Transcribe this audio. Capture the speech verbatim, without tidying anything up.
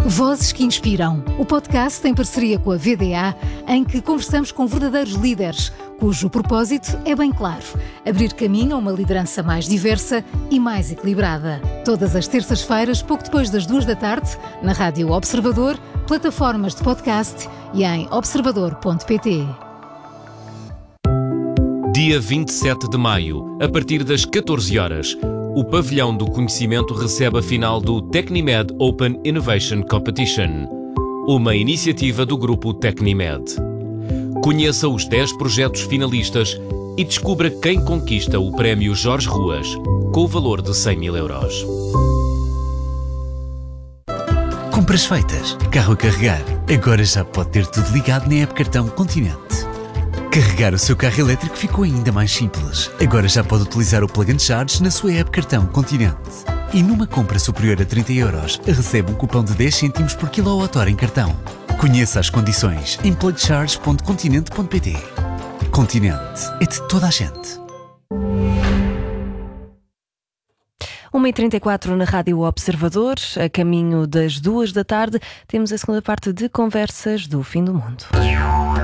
Vozes que Inspiram, o podcast em parceria com a V D A, em que conversamos com verdadeiros líderes, cujo propósito é bem claro: abrir caminho a uma liderança mais diversa e mais equilibrada. Todas as terças-feiras, pouco depois das duas da tarde, na Rádio Observador, plataformas de podcast e em observador ponto pt. Dia vinte e sete de maio, a partir das catorze horas, o Pavilhão do Conhecimento recebe a final do Tecnimed Open Innovation Competition, uma iniciativa do grupo Tecnimed. Conheça os dez projetos finalistas e descubra quem conquista o Prémio Jorge Ruas, com o valor de cem mil euros. Compras feitas, carro a carregar. Agora já pode ter tudo ligado na app Cartão Continente. Carregar o seu carro elétrico ficou ainda mais simples. Agora já pode utilizar o Plug and Charge na sua app Cartão Continente. E numa compra superior a trinta euros, recebe um cupom de dez cêntimos por quilowatt-hora em cartão. Conheça as condições em plug charge ponto continente ponto pt. Continente é de toda a gente. uma e trinta e quatro na Rádio Observador, a caminho das duas da tarde, temos a segunda parte de Conversas do Fim do Mundo.